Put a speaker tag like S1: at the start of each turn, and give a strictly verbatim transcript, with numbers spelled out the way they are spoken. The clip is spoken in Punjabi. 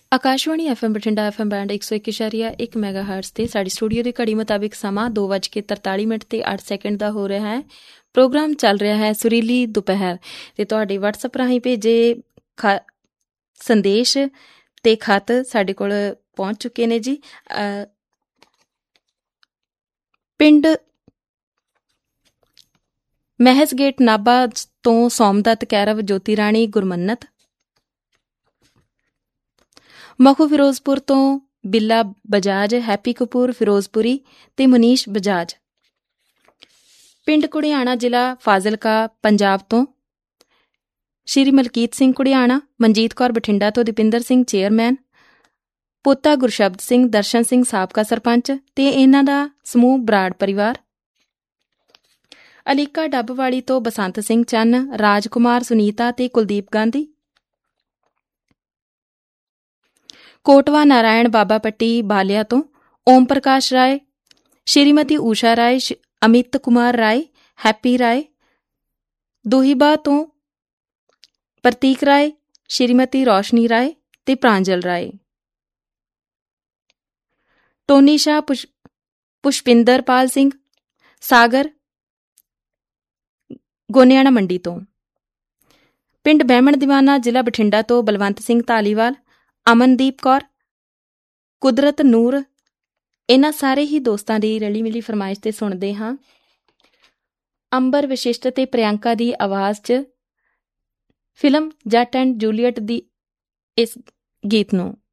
S1: Akashvani F M Bathinda F M band ਇੱਕ ਸੌ ਇੱਕ ਇਸ਼ਾਰੀਆ ਇੱਕ ਮੈਗਾ ਹਰਟਜ਼ ਤੇ ਸਾਡੀ ਸਟੂਡੀਓ ਦੀ ਘੜੀ ਮੁਤਾਬਿਕ ਸਮਾਂ ਦੋ ਵੱਜ ਕੇ ਤਰਤਾਲੀ ਮਿੰਟ ਤੇ ਅੱਠ ਸੈਕਿੰਡ ਦਾ ਹੋ ਰਿਹਾ ਹੈ। ਪ੍ਰੋਗਰਾਮ ਚੱਲ ਰਿਹਾ ਹੈ ਸੁਰੀਲੀ ਦੁਪਹਿਰ ਤੇ ਤੁਹਾਡੇ ਵਟਸਐਪ ਰਾਹੀਂ ਭੇਜੇ ਖਾ ਸੰਦੇਸ਼ ਤੇ ਖਤ ਸਾਡੇ ਕੋਲ ਪਹੁੰਚ ਚੁੱਕੇ ਨੇ ਜੀ। ਅ ਪਿੰਡ ਮਹਿਜ਼ ਗੇਟ ਨਾਭਾ ਤੋਂ ਸੋਮਦੱਤ ਕੈਰਵ, ਜੋਤੀ ਰਾਣੀ, ਗੁਰਮੰਨਤ। ਮਖੂ ਫਿਰੋਜ਼ਪੁਰ ਤੋਂ ਬਿੱਲਾ ਬਜਾਜ, ਹੈਪੀ ਕਪੂਰ ਫਿਰੋਜ਼ਪੁਰੀ ਤੇ ਮਨੀਸ਼ ਬਜਾਜ। ਪਿੰਡ ਕੁੜਿਆਣਾ, ਜ਼ਿਲ੍ਹਾ ਫਾਜ਼ਿਲਕਾ, ਪੰਜਾਬ ਤੋਂ ਸ਼੍ਰੀ ਮਲਕੀਤ ਸਿੰਘ ਕੁੜਿਆਣਾ, ਮਨਜੀਤ ਕੌਰ ਬਠਿੰਡਾ ਤੋਂ ਦੀਪਿੰਦਰ ਸਿੰਘ ਚੇਅਰਮੈਨ, ਪੋਤਾ ਗੁਰਸ਼ਬਦ ਸਿੰਘ, ਦਰਸ਼ਨ ਸਿੰਘ ਸਾਬਕਾ ਸਰਪੰਚ ਤੇ ਇਹਨਾਂ ਦਾ ਸਮੂਹ ਬਰਾੜ ਪਰਿਵਾਰ। ਅਲੀਕਾ ਡੱਬਵਾਲੀ ਤੋਂ ਬਸੰਤ ਸਿੰਘ ਚੰਨ, ਰਾਜ ਕੁਮਾਰ, ਸੁਨੀਤਾ ਤੇ ਕੁਲਦੀਪ ਗਾਂਧੀ। ਕੋਟਵਾ ਨਾਰਾਇਣ ਬਾਬਾ ਪੱਟੀ ਬਾਲਿਆ ਤੋਂ ਓਮ ਪ੍ਰਕਾਸ਼ ਰਾਏ, ਸ਼੍ਰੀਮਤੀ ਊਸ਼ਾ ਰਾਏ, ਅਮਿਤ ਕੁਮਾਰ ਰਾਏ, ਹੈਪੀ ਰਾਏ। ਦੋਹੀਬਾ ਤੋਂ ਪ੍ਰਤੀਕ ਰਾਏ, ਸ਼੍ਰੀਮਤੀ ਰੌਸ਼ਨੀ ਰਾਏ ਤੇ ਪ੍ਰਾਂਜਲ ਰਾਏ। ਟੋਨੀ ਸ਼ਾਹ, ਪੁਸ਼ ਪੁਸ਼ਪਿੰਦਰ ਪਾਲ ਸਿੰਘ, ਸਾਗਰ, ਗੋਨਿਆਣਾ ਮੰਡੀ ਤੋਂ। ਪਿੰਡ ਬਹਿਮਣ ਦੀਵਾਨਾ, ਜ਼ਿਲ੍ਹਾ ਬਠਿੰਡਾ ਤੋਂ ਬਲਵੰਤ ਸਿੰਘ ਧਾਲੀਵਾਲ, ਅਮਨਦੀਪ ਕੌਰ, ਕੁਦਰਤ ਨੂਰ। ਇਹਨਾਂ ਸਾਰੇ ਹੀ ਦੋਸਤਾਂ ਦੀ ਰਲੀ ਮਿਲੀ ਫਰਮਾਇਸ਼ ਤੇ ਸੁਣਦੇ ਹਾਂ ਅੰਬਰ ਵਿਸ਼ਿਸ਼ਟ ਤੇ ਪ੍ਰਿਯੰਕਾ ਦੀ ਆਵਾਜ਼ 'ਚ ਫਿਲਮ ਜੱਟ ਐਂਡ ਜੂਲੀਅਟ ਦੀ ਇਸ ਗੀਤ ਨੂੰ।